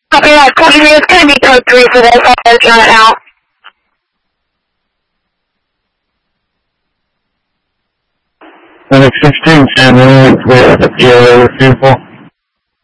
Okay, yeah, copy me. It's going to be code 3 for this. I'll just run it out. Clinic 16, San Luis with 0 people.